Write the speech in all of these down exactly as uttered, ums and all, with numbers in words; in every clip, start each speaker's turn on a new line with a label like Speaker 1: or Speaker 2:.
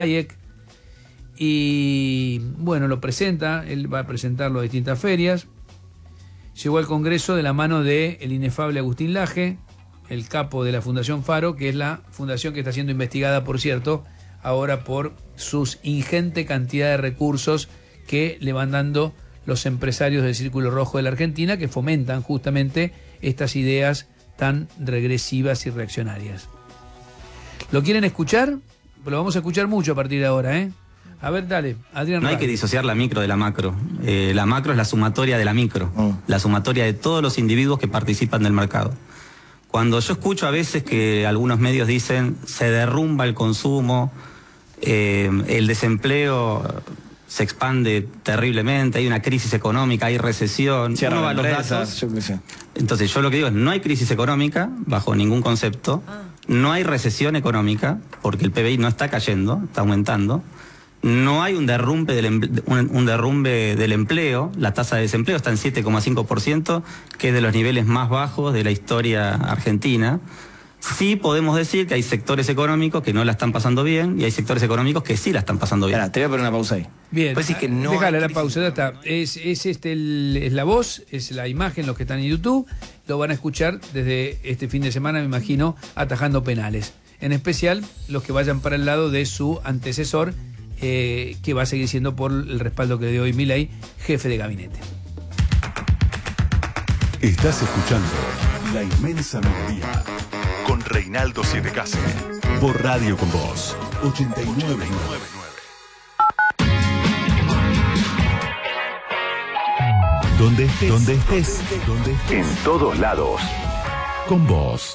Speaker 1: Hayek. Y bueno, lo presenta, él va a presentarlo a distintas ferias. Llegó al Congreso de la mano de el inefable Agustín Laje, el capo de la Fundación Faro, que es la fundación que está siendo investigada, por cierto, ahora por sus ingente cantidad de recursos que le van dando los empresarios del Círculo Rojo de la Argentina, que fomentan justamente estas ideas tan regresivas y reaccionarias. ¿Lo quieren escuchar? Lo vamos a escuchar mucho a partir de ahora, ¿eh? A ver, dale, Adrián.
Speaker 2: No hay que disociar la micro de la macro. Eh, la macro es la sumatoria de la micro, mm. la sumatoria de todos los individuos que participan del mercado. Cuando yo escucho a veces que algunos medios dicen se derrumba el consumo, eh, el desempleo se expande terriblemente, hay una crisis económica, hay recesión, uno va a los datos. Yo qué sé. Entonces yo lo que digo es no hay crisis económica bajo ningún concepto, ah. no hay recesión económica porque el P B I no está cayendo, está aumentando. No hay un derrumbe, del, un, un derrumbe del empleo, la tasa de desempleo está en siete coma cinco por ciento, que es de los niveles más bajos de la historia argentina. Sí podemos decir que hay sectores económicos que no la están pasando bien y hay sectores económicos que sí la están pasando bien.
Speaker 3: Ahora, te voy a poner una pausa ahí.
Speaker 1: Bien,
Speaker 3: pues sí que no
Speaker 1: déjale la pausa, ya está. Es, es, este el, es la voz, es la imagen, los que están en YouTube, lo van a escuchar desde este fin de semana, me imagino, atajando penales. En especial los que vayan para el lado de su antecesor, Eh, que va a seguir siendo por el respaldo que le dio hoy Milei, jefe de gabinete.
Speaker 4: Estás escuchando La Inmensa Melodía con Reinaldo Sietecase por Radio Con Vos ochenta y nueve punto nueve. Donde estés, donde estés, donde estés, en todos lados. Con vos.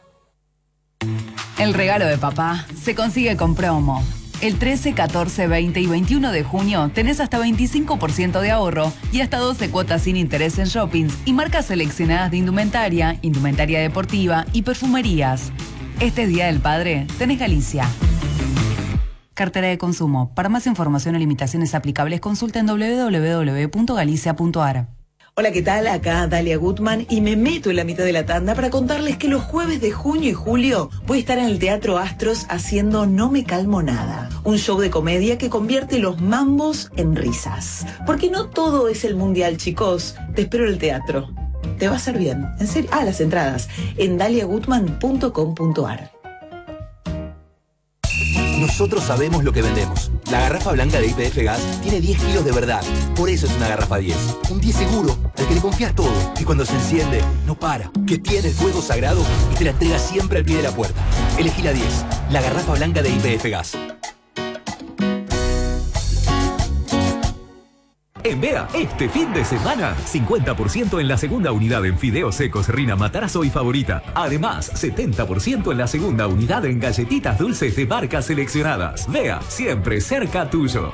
Speaker 5: El regalo de papá se consigue con promo. El trece, catorce, veinte y veintiuno de junio tenés hasta veinticinco por ciento de ahorro y hasta doce cuotas sin interés en shoppings y marcas seleccionadas de indumentaria, indumentaria deportiva y perfumerías. Este Día del Padre tenés Galicia. Cartera de consumo. Para más información o limitaciones aplicables consulta en doble u doble u doble u punto galicia punto a r.
Speaker 6: Hola, ¿qué tal? Acá Dalia Gutman y me meto en la mitad de la tanda para contarles que los jueves de junio y julio voy a estar en el Teatro Astros haciendo No me calmo nada, un show de comedia que convierte los mambos en risas. Porque no todo es el mundial, chicos. Te espero en el teatro. Te va a hacer bien. ¿En serio? Ah, las entradas en dalia gutman punto com punto a r.
Speaker 7: Nosotros sabemos lo que vendemos. La garrafa blanca de Y P F Gas tiene diez kilos de verdad. Por eso es una garrafa diez. Un diez seguro, al que le confías todo. Y cuando se enciende, no para. Que tiene el fuego sagrado y te la entrega siempre al pie de la puerta. Elegí la diez. La garrafa blanca de Y P F Gas.
Speaker 8: En Vea, este fin de semana, cincuenta por ciento en la segunda unidad en fideos secos Rina Matarazzo y Favorita. Además, setenta por ciento en la segunda unidad en galletitas dulces de marcas seleccionadas. Vea, siempre cerca tuyo.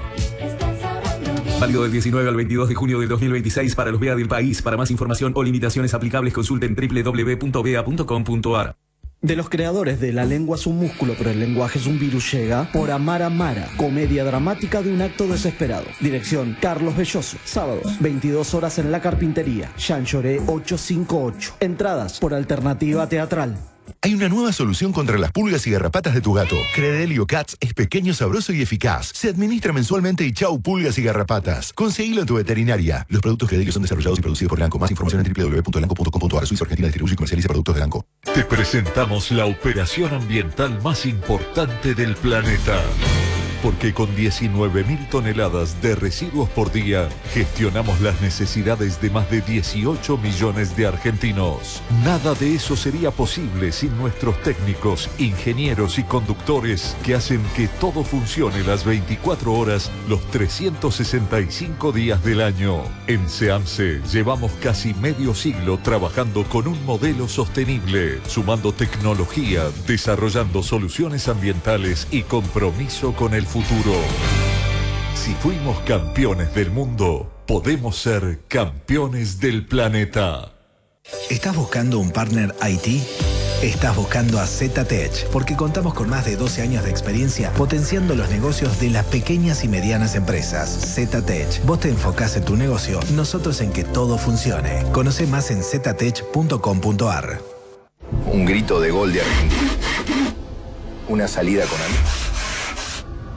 Speaker 8: Válido del diecinueve al veintidós de junio del dos mil veintiséis para los Vea del país. Para más información o limitaciones aplicables, consulten doble u doble u doble u punto vea punto com punto a r.
Speaker 9: De los creadores de La lengua es un músculo, pero el lenguaje es un virus, llega Por Amar a Mara, comedia dramática de un acto desesperado. Dirección, Carlos Belloso. Sábados, veintidós horas en La Carpintería. Jean Lloré ochocientos cincuenta y ocho. Entradas por Alternativa Teatral.
Speaker 4: Hay una nueva solución contra las pulgas y garrapatas de tu gato. Credelio Cats es pequeño, sabroso y eficaz. Se administra mensualmente y chau pulgas y garrapatas. Conseguilo en tu veterinaria. Los productos Credelio son desarrollados y producidos por Lanco. Más información en doble u doble u doble u punto lanco punto com punto a r. Suiza Argentina distribuye y comercializa productos de Lanco.
Speaker 10: Te presentamos la operación ambiental más importante del planeta. Porque con diecinueve mil toneladas de residuos por día, gestionamos las necesidades de más de dieciocho millones de argentinos. Nada de eso sería posible sin nuestros técnicos, ingenieros y conductores que hacen que todo funcione las veinticuatro horas, los trescientos sesenta y cinco días del año. En SEAMSE llevamos casi medio siglo trabajando con un modelo sostenible, sumando tecnología, desarrollando soluciones ambientales y compromiso con el futuro. Si fuimos campeones del mundo, podemos ser campeones del planeta.
Speaker 11: ¿Estás buscando un partner I T? Estás buscando a Z-Tech, porque contamos con más de doce años de experiencia potenciando los negocios de las pequeñas y medianas empresas. Z-Tech, vos te enfocás en tu negocio, nosotros en que todo funcione. Conoce más en z tech punto com punto a r.
Speaker 12: Un grito de gol de Argentina. Una salida con amigos.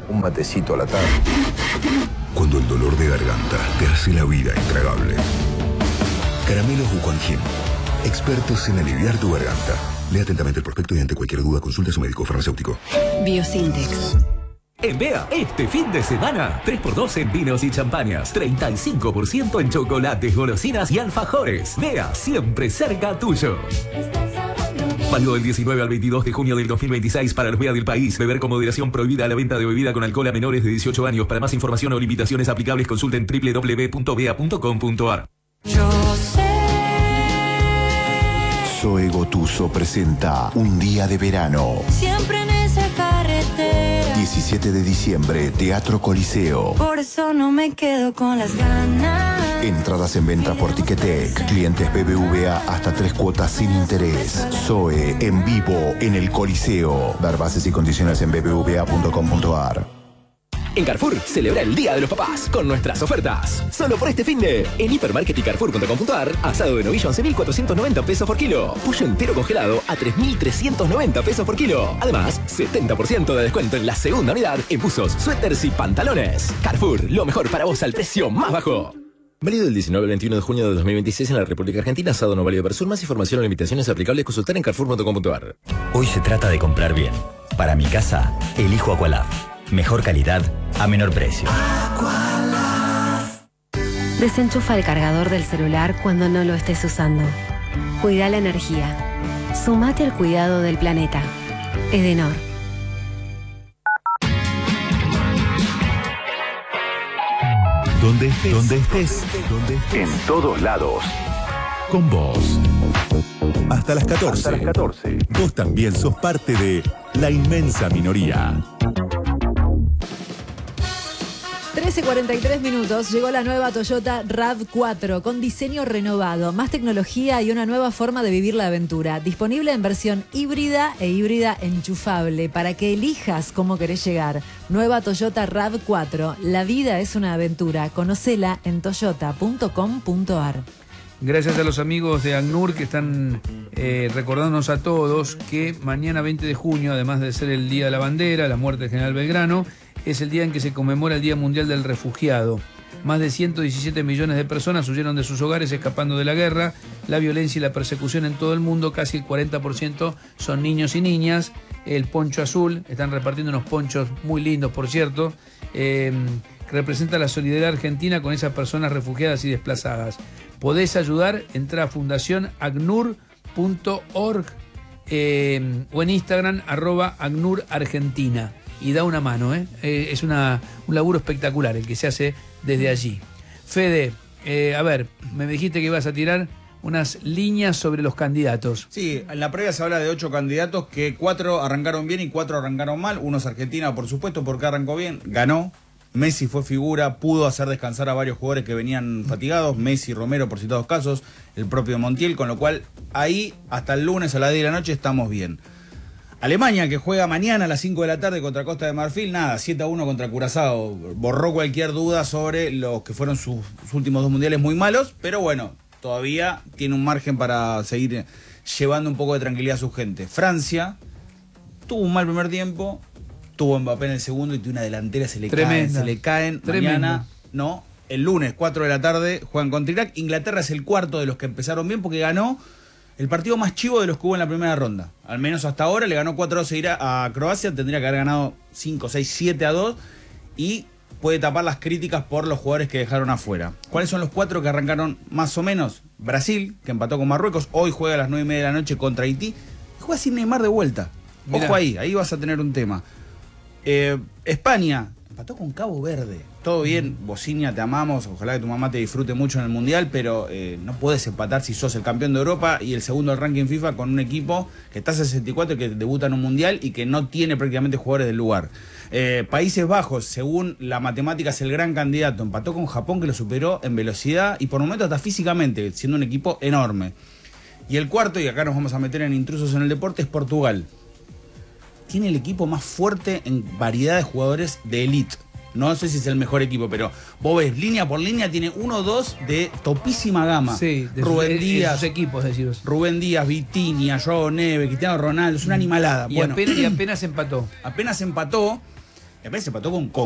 Speaker 3: un matecito a la tarde.
Speaker 12: Cuando el dolor de garganta te hace la vida intragable. Caramelos Buconjim, expertos en aliviar tu garganta. Lea atentamente el prospecto y ante cualquier duda consulte a su médico farmacéutico.
Speaker 5: Biosintex.
Speaker 8: En Bea, este fin de semana, tres por dos en vinos y champañas, treinta y cinco por ciento en chocolates, golosinas y alfajores. Bea, siempre cerca tuyo. Válido del diecinueve al veintidós de junio del dos mil veintiséis para los Bea del país. Beber con moderación, prohibida la venta de bebida con alcohol a menores de dieciocho años. Para más información o limitaciones aplicables, consulten doble u doble u doble u punto bea punto com punto a r.
Speaker 13: Yo sé.
Speaker 14: Zoe Gotuso presenta Un día de verano.
Speaker 13: Siempre en esa carretera.
Speaker 14: diecisiete de diciembre, Teatro Coliseo.
Speaker 13: Por eso no me quedo con las ganas.
Speaker 14: Entradas en venta por Ticketek. Clientes B B V A hasta tres cuotas sin interés. Zoe en vivo en el Coliseo. Ver bases y condiciones en b b v a punto com punto a r.
Speaker 7: En Carrefour, celebra el Día de los Papás con nuestras ofertas. Solo por este finde, en Hipermarket y Carrefour punto com punto a r, asado de novillo once mil cuatrocientos noventa pesos por kilo. Pollo entero congelado a tres mil trescientos noventa pesos por kilo. Además, setenta por ciento de descuento en la segunda unidad en buzos, suéteres y pantalones. Carrefour, lo mejor para vos al precio más bajo. Válido del diecinueve al veintiuno de junio de dos mil veintiséis en la República Argentina. Asado no válido Persur. Más información o limitaciones aplicables, consultar en carrefour punto com punto a r.
Speaker 15: Hoy se trata de comprar bien. Para mi casa, elijo Aqualab. Mejor calidad a menor precio.
Speaker 16: Desenchufa el cargador del celular cuando no lo estés usando. Cuida la energía. Sumate al cuidado del planeta. Edenor.
Speaker 10: Donde estés, donde estés, donde estés. En todos lados. Con vos. Hasta las catorce. Hasta las catorce. Vos también sos parte de la inmensa minoría.
Speaker 17: trece cuarenta y tres minutos, llegó la nueva Toyota RAV cuatro con diseño renovado, más tecnología y una nueva forma de vivir la aventura. Disponible en versión híbrida e híbrida enchufable para que elijas cómo querés llegar. Nueva Toyota RAV cuatro, la vida es una aventura. Conocela en toyota punto com punto a r.
Speaker 1: Gracias a los amigos de ACNUR que están eh, recordándonos a todos que mañana veinte de junio, además de ser el Día de la Bandera, la muerte del general Belgrano, es el día en que se conmemora el Día Mundial del Refugiado. Más de ciento diecisiete millones de personas huyeron de sus hogares escapando de la guerra, la violencia y la persecución en todo el mundo. Casi el cuarenta por ciento son niños y niñas. El poncho azul, están repartiendo unos ponchos muy lindos, por cierto, eh, que representa la solidaridad argentina con esas personas refugiadas y desplazadas. Podés ayudar, entra a fundación acnur punto org eh, o en Instagram, arroba acnur argentina. Y da una mano, ¿eh? Eh, es una, un laburo espectacular el que se hace desde allí. Fede, eh, a ver, me dijiste que ibas a tirar unas líneas sobre los candidatos.
Speaker 18: Sí, en la previa se habla de ocho candidatos, que cuatro arrancaron bien y cuatro arrancaron mal. Uno es Argentina, por supuesto, porque arrancó bien, ganó. Messi fue figura, pudo hacer descansar a varios jugadores que venían fatigados, Messi, Romero, por citados casos, el propio Montiel, con lo cual ahí hasta el lunes a las diez de la noche estamos bien. Alemania, que juega mañana a las cinco de la tarde contra Costa de Marfil, nada, siete a uno contra Curazao, borró cualquier duda sobre los que fueron sus, sus últimos dos mundiales muy malos, pero bueno, todavía tiene un margen para seguir llevando un poco de tranquilidad a su gente. Francia tuvo un mal primer tiempo, tuvo Mbappé en el segundo y tiene una delantera, se le
Speaker 1: Tremenda.
Speaker 18: caen, se le caen.
Speaker 1: Tremendo.
Speaker 18: Mañana, no, el lunes, cuatro de la tarde, juegan contra Irak. Inglaterra es el cuarto de los que empezaron bien porque ganó el partido más chivo de los que hubo en la primera ronda. Al menos hasta ahora le ganó cuatro a dos a Croacia, tendría que haber ganado cinco, seis, siete a dos y puede tapar las críticas por los jugadores que dejaron afuera. ¿Cuáles son los cuatro que arrancaron más o menos? Brasil, que empató con Marruecos, hoy juega a las nueve y media de la noche contra Haití, juega sin Neymar de vuelta. Ojo
Speaker 1: Mirá.
Speaker 18: ahí, ahí vas a tener un tema. Eh, España empató con Cabo Verde. Todo bien, Bocinia, te amamos, ojalá que tu mamá te disfrute mucho en el Mundial, pero eh, no puedes empatar si sos el campeón de Europa y el segundo del ranking FIFA con un equipo que está sesenta y cuatro y que debuta en un Mundial y que no tiene prácticamente jugadores del lugar. Eh, Países Bajos, según la matemática, es el gran candidato. Empató con Japón, que lo superó en velocidad y por momentos hasta físicamente, siendo un equipo enorme. Y el cuarto, y acá nos vamos a meter en intrusos en el deporte, es Portugal. Tiene el equipo más fuerte en variedad de jugadores de elite. No sé si es el mejor equipo, pero vos ves, línea por línea, tiene uno o dos de topísima gama.
Speaker 1: Sí, de
Speaker 18: Rubén
Speaker 1: sus,
Speaker 18: Díaz,
Speaker 1: de sus equipos, deciros.
Speaker 18: Rubén Díaz, Vitinha, Joao Neves, Cristiano Ronaldo, es una animalada.
Speaker 1: Y,
Speaker 18: bueno,
Speaker 1: apenas, y apenas empató.
Speaker 18: Apenas empató. Después se empató con